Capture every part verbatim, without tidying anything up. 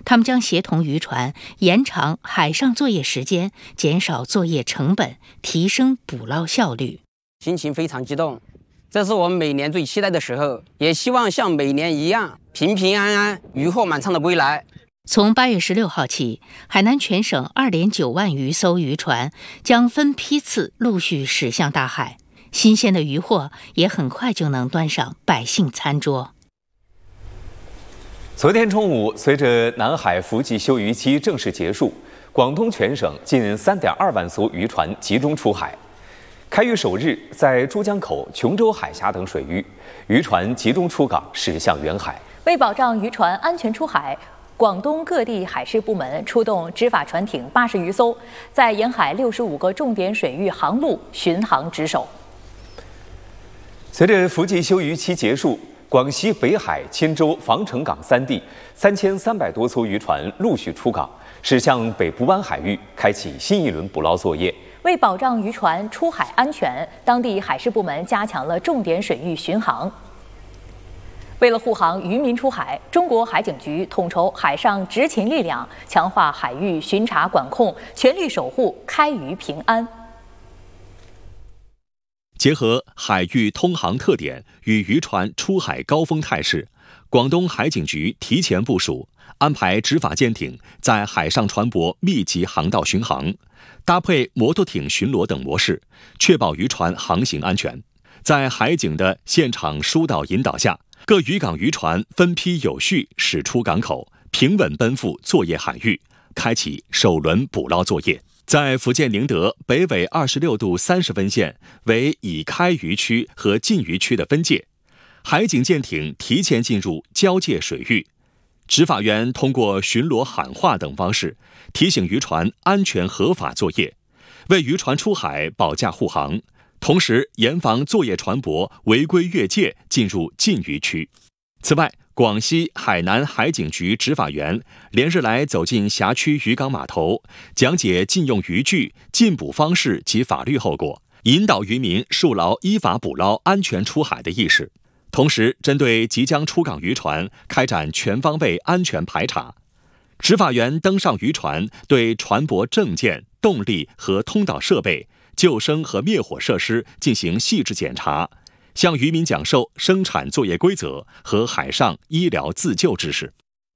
他们将协同渔船延长海上作业时间，减少作业成本，提升捕捞效率。 心情非常激动，这是我们每年最期待的时候，也希望像每年一样平平安安、渔获满仓的归来。 从八月十六号起，海南全省二点九万余艘渔船将分批次陆续驶向大海，新鲜的渔获也很快就能端上百姓餐桌。 昨天中午，随着南海伏季休渔期正式结束，广东全省近三点二万艘渔船集中出海。开渔首日，在珠江口、琼州海峡等水域，渔船集中出港，驶向远海。 为保障渔船安全出海，广东各地海事部门出动执法船艇八十余艘，在沿海六十五个重点水域航路巡航值守。 随着伏季休渔期结束，广西北海、钦州、防城港三地三千三百多艘渔船陆续出港，驶向北部湾海域，开启新一轮捕捞作业。 为保障渔船出海安全，当地海事部门加强了重点水域巡航。为了护航渔民出海，中国海警局统筹海上执勤力量，强化海域巡查管控，全力守护开渔平安。 结合海域通航特点与渔船出海高峰态势，广东海警局提前部署，安排执法舰艇在海上船舶密集航道巡航，搭配摩托艇巡逻等模式，确保渔船航行安全。在海警的现场疏导引导下，各渔港渔船分批有序驶出港口，平稳奔赴作业海域，开启首轮捕捞作业。在福建宁德北纬二十六度三十分线为已开渔区和禁渔区的分界，海警舰艇提前进入交界水域，执法员通过巡逻喊话等方式提醒渔船安全合法作业，为渔船出海保驾护航，同时严防作业船舶违规越界进入禁渔区。此外，广西海南海警局执法员连日来走进辖区渔港码头，讲解禁用渔具、禁捕方式及法律后果，引导渔民树牢依法捕捞、安全出海的意识。同时，针对即将出港渔船开展全方位安全排查。执法员登上渔船，对船舶证件、动力和通导设备、救生和灭火设施进行细致检查，向渔民讲授生产作业规则和海上医疗自救知识。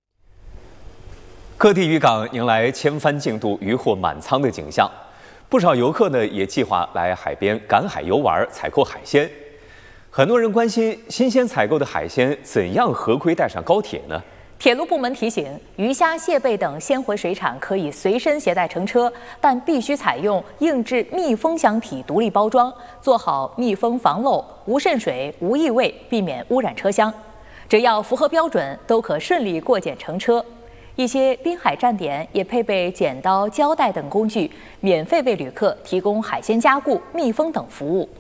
各地渔港迎来千帆竞渡、渔获满仓的景象，不少游客呢也计划来海边赶海游玩、采购海鲜。很多人关心，新鲜采购的海鲜怎样合规带上高铁呢？ 铁路部门提醒，鱼虾、蟹贝等鲜活水产可以随身携带乘车，但必须采用硬质密封箱体独立包装，做好密封防漏、无渗水、无异味，避免污染车厢。只要符合标准，都可顺利过检乘车。一些滨海站点也配备剪刀、胶带等工具，免费为旅客提供海鲜加固、密封等服务。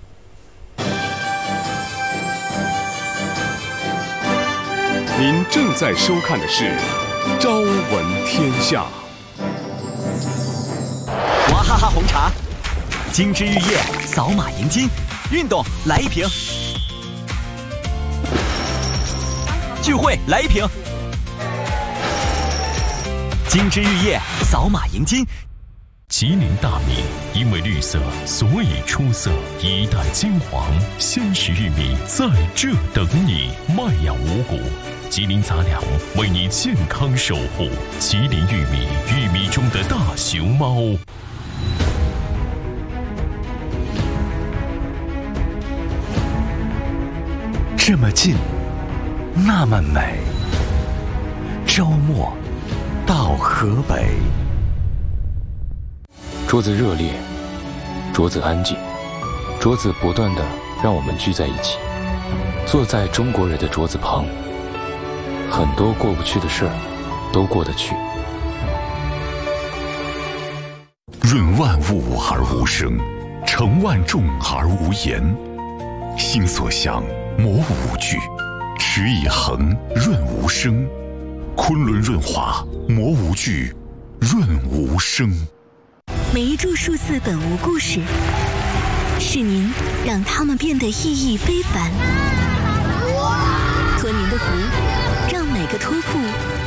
您正在收看的是《朝闻天下》。 娃哈哈红茶，金枝玉叶，扫码赢金，运动来一瓶，聚会来一瓶，金枝玉叶，扫码赢金。 吉林大米因为绿色，所以出色。一代金黄，鲜食玉米在这等你。麦芽五谷，吉林杂粮为你健康守护。吉林玉米，玉米中的大熊猫。 这么近，那么美。周末到河北。 桌子热烈，桌子安静，桌子不断地让我们聚在一起，坐在中国人的桌子旁，很多过不去的事儿都过得去。 润万物而无声，成万众而无言。心所向，磨无惧；持以恒，润无声。昆仑润滑，磨无惧，润无声。 每一株数字本无故事，是您让它们变得意义非凡。托您的福，让每个托付